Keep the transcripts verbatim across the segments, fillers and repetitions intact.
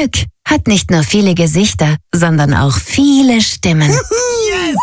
Glück hat nicht nur viele Gesichter, sondern auch viele Stimmen. Yes!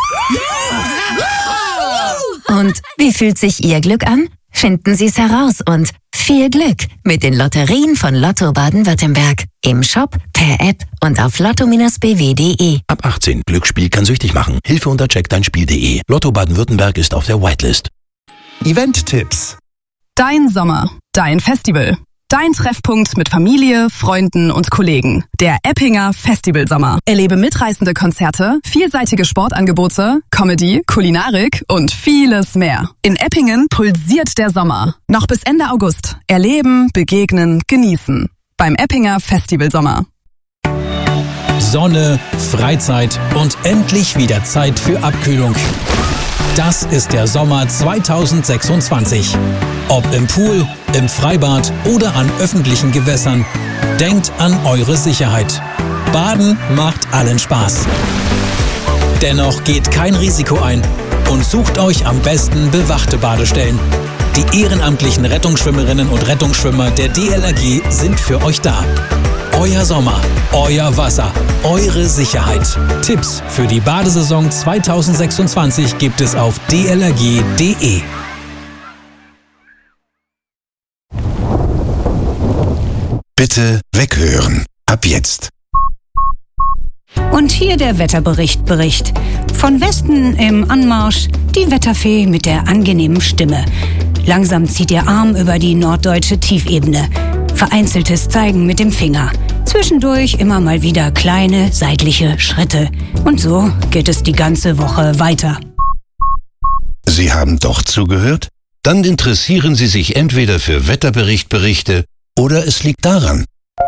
Und wie fühlt sich Ihr Glück an? Finden Sie es heraus und viel Glück mit den Lotterien von Lotto Baden-Württemberg. Im Shop, per App und auf lotto Bindestrich b w punkt d e. Ab achtzehn. Glücksspiel kann süchtig machen. Hilfe unter check dein spiel punkt d e. Lotto Baden-Württemberg ist auf der Whitelist. Event-Tipps. Dein Sommer, dein Festival. Dein Treffpunkt mit Familie, Freunden und Kollegen. Der Eppinger Festivalsommer. Erlebe mitreißende Konzerte, vielseitige Sportangebote, Comedy, Kulinarik und vieles mehr. In Eppingen pulsiert der Sommer. Noch bis Ende August. Erleben, begegnen, genießen. Beim Eppinger Festivalsommer. Sonne, Freizeit und endlich wieder Zeit für Abkühlung. Das ist der Sommer zweitausendsechsundzwanzig. Ob im Pool, im Freibad oder an öffentlichen Gewässern, denkt an eure Sicherheit. Baden macht allen Spaß. Dennoch geht kein Risiko ein und sucht euch am besten bewachte Badestellen. Die ehrenamtlichen Rettungsschwimmerinnen und Rettungsschwimmer der D L R G sind für euch da. Euer Sommer, euer Wasser, eure Sicherheit. Tipps für die Badesaison zweitausendsechsundzwanzig gibt es auf d l r g punkt d e. Bitte weghören. Ab jetzt. Und hier der Wetterbericht Bericht. Von Westen im Anmarsch die Wetterfee mit der angenehmen Stimme. Langsam zieht ihr Arm über die norddeutsche Tiefebene. Vereinzeltes Zeigen mit dem Finger. Zwischendurch immer mal wieder kleine seitliche Schritte. Und so geht es die ganze Woche weiter. Sie haben doch zugehört? Dann interessieren Sie sich entweder für Wetterberichtberichte oder es liegt daran.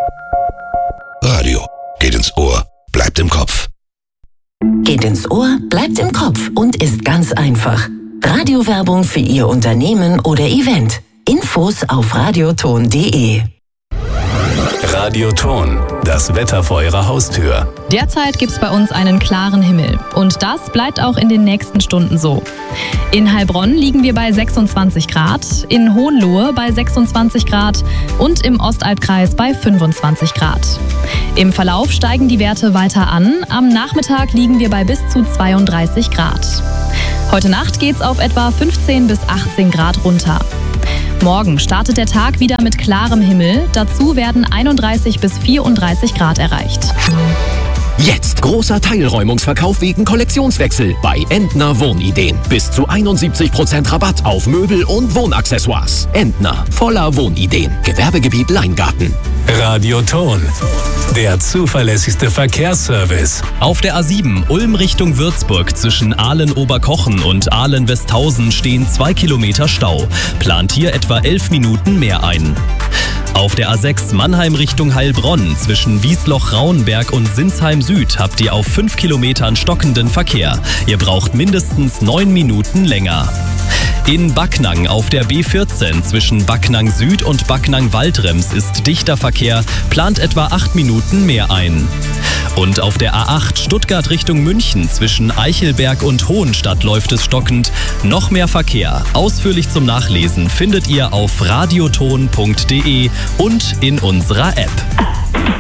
Radio geht ins Ohr, bleibt im Kopf. Geht ins Ohr, bleibt im Kopf und ist ganz einfach. Radiowerbung für Ihr Unternehmen oder Event. Infos auf radioton punkt d e. Radioton, das Wetter vor Ihrer Haustür. Derzeit gibt's bei uns einen klaren Himmel. Und das bleibt auch in den nächsten Stunden so. In Heilbronn liegen wir bei sechsundzwanzig Grad, in Hohenlohe bei sechsundzwanzig Grad und im Ostalbkreis bei fünfundzwanzig Grad. Im Verlauf steigen die Werte weiter an. Am Nachmittag liegen wir bei bis zu zweiunddreißig Grad. Heute Nacht geht's auf etwa fünfzehn bis achtzehn Grad runter. Morgen startet der Tag wieder mit klarem Himmel. Dazu werden einunddreißig bis vierunddreißig Grad erreicht. Jetzt großer Teilräumungsverkauf wegen Kollektionswechsel bei Entner Wohnideen. Bis zu einundsiebzig Prozent Rabatt auf Möbel und Wohnaccessoires. Entner, voller Wohnideen. Gewerbegebiet Leingarten. Radioton, der zuverlässigste Verkehrsservice. Auf der A sieben Ulm Richtung Würzburg zwischen Aalen-Oberkochen und Aalen-Westhausen stehen zwei Kilometer Stau. Plant hier etwa elf Minuten mehr ein. Auf der A sechs Mannheim Richtung Heilbronn zwischen Wiesloch-Rauenberg und Sinsheim Süd habt ihr auf fünf Kilometern stockenden Verkehr. Ihr braucht mindestens neun Minuten länger. In Backnang auf der B vierzehn zwischen Backnang Süd und Backnang Waldrems ist dichter Verkehr, plant etwa acht Minuten mehr ein. Und auf der A acht Stuttgart Richtung München zwischen Eichelberg und Hohenstadt läuft es stockend. Noch mehr Verkehr. Ausführlich zum Nachlesen findet ihr auf radioton punkt d e und in unserer App.